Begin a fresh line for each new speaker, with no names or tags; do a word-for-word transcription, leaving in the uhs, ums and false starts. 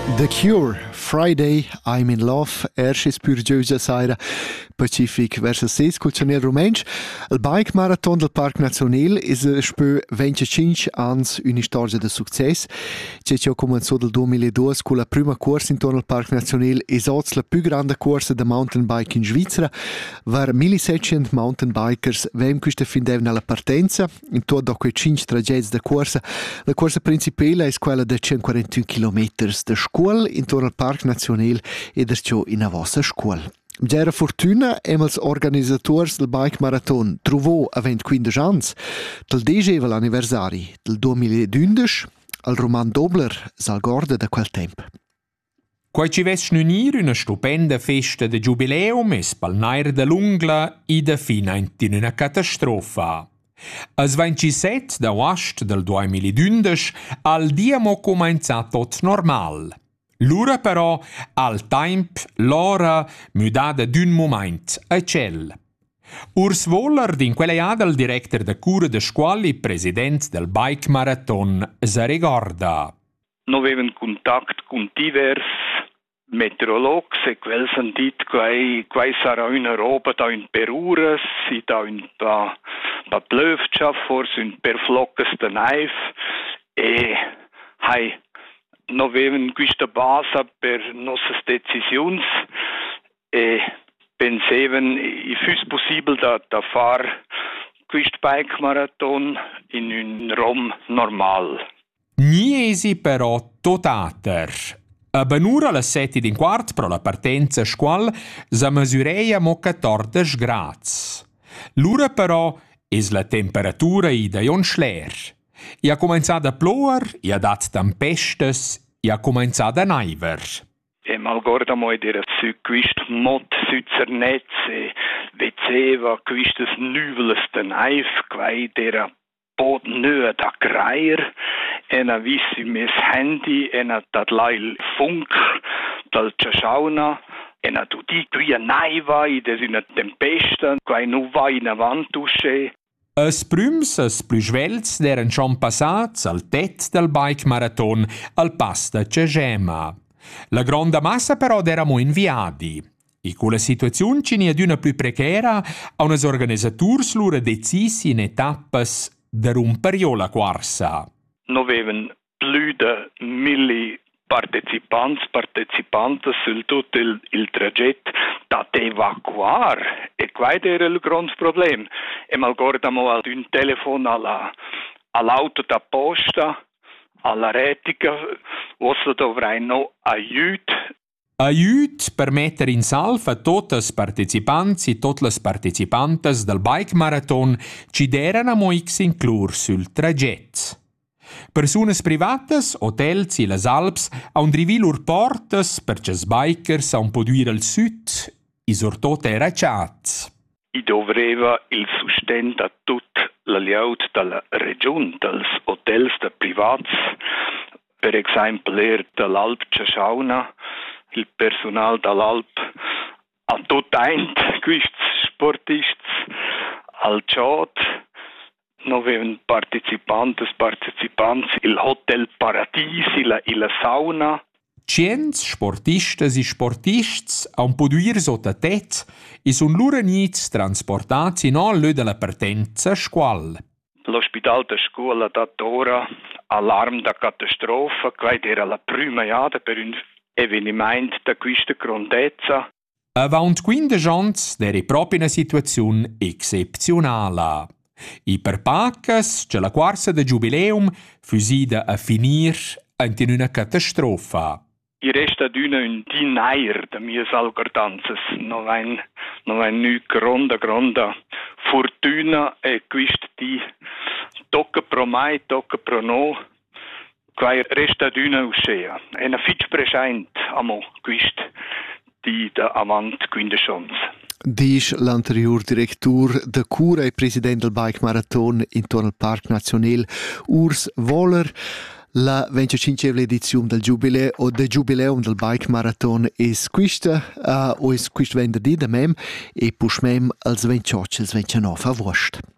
The Cure, Friday, I'm in Love, ersches pür giusa saira, Pacific versus ses, culturel romensch. Il Bike Marathon del Parc Nacional is a spö venticinque ans una storia de success. C'è ciò comenzato del duemiladue con la prima corsa intorno al Parc Nacional esatto la più grande corsa de mountain bike in Svizzera. Var millesettecento mountain bikers vem questa findevna alla partenza, in tutto quei cinque trajetti de corsa. La corsa principale è quella de centoquarantuno chilometri de scuola intorno al Parc Nacional e da ciò in a vostra scuola. Giera fortuna em els organisators del Bike Marathon trovò a venticinque anni del decimo anniversari del duemiladundici al Roman Dobler s'al gorda da quel tempo.
Quai ci ves schnunir una stupenda festa de jubileum es pal nair de l'ungla i de fina in una catastrofa. As ventisette d'agost del duemiladundici al dia mo comenza tot normal. L'ura però al temp l'ora mudada d'un moment a cel. Urs Voller din quella iada il director de cura de scuola e president del Bike Marathon se ricorda.
No avevan contact con divers meteorologs e quel sentit quai quai sarà una roba da in perures, si da in pa pa plövschaft forse un per floccas de neif e hai no avevan questa base per nostre decisioni e pensaven i fus possibile da da far quist bike marathon in un rom normal.
Niesi però totater. A benura alle sette din quart pro la partenza scuol sa masureia mo quattordici grads. L'ura però es la temperatura i da jon schler. I ha comenzato a plover, i ha dat tempestes, i ha comenzato a neiver.
E malgorda moi dira su quist mot süzer netz e veceva quistes nuveles de neif, quai dira pot nö da greier, en a vissi mes handy, en a dat lail funk, dal ciasciauna, en a tutti qui a naiva, i des in a tempesta, quai nu va in avantusce.
Es prüms, es plü svelts d'eren schon passats al tet del Bike Marathon al pass da Cegema. La gronda massa però d'eramo inviadi. E con la situazione ci n'è d'una più precaria a unas organisaturs lura decisi in etappas de rumperio la corsa.
No avevan più de milli partecipanti, partecipanti sul tutto il, il tragitto da evacuare e questo era il grande problema. E malgordamo ad un telefono alla, all'auto da posta, alla retica, ossa dovrai no aiut.
Aiut per mettere in salva a tutti i partecipanti e tutte le partecipanti del Bike Marathon ci deran mo x inclur sul tragitto. Persunas privatas, hotels e las Alps han drivi lur portas per ces bikers han poduir al sud e sortot era chat.
I dovreva il sustento a tut l'aliaut dalla regione, dels hotels de privats, per esempio er dall'Alp Ciasciauna, il personal dall'Alp, a tut eint, quists sportists, al chat, no avevan participantes, participanti, il Hotel Paradies, la, la sauna.
Cients, sportistes e sportists han poduir sota tet e sun lura nits transportats in all de la partenza scuol.
L'ospital de scuola dat ora allarm da catastrofa, quaid era la prima iada per un eveniment da questa grandezza.
Avant quindici ans d'era proprio una situazione eccezionale. I per pacas, c'è la corsa de jubileum fusida a finir in una catastrofa.
I resta d'una un dinair de mias algordanzas, non ein, non ein nu gronda, gronda fortuna e quist di tocca pro mai, tocca pro no, quai resta d'una uscea. E na fitch present amo quist di da avant quindici ans.
Dice l'anterior direttur de cura e president del Bike Marathon intorno al Parc Nacional, Urs Voller. La venticinquesima edizione del Giubileo o del Giubileum del Bike Marathon es quista uh, o es quist venerdì da mem e push mem als ventotto e ventinove agosto.